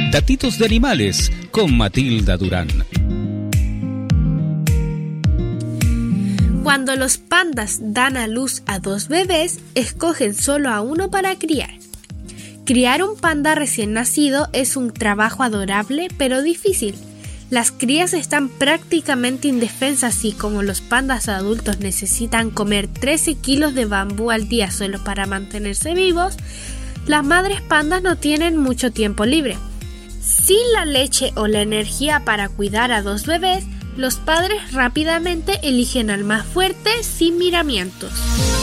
Datitos de animales con Matilda Durán. Cuando los pandas dan a luz a 2 bebés, escogen solo a uno para criar. Criar un panda recién nacido es un trabajo adorable pero difícil. Las crías están prácticamente indefensas y como los pandas adultos necesitan comer 13 kilos de bambú al día solo para mantenerse vivos, las madres pandas no tienen mucho tiempo libre. Sin la leche o la energía para cuidar a 2 bebés, los padres rápidamente eligen al más fuerte sin miramientos.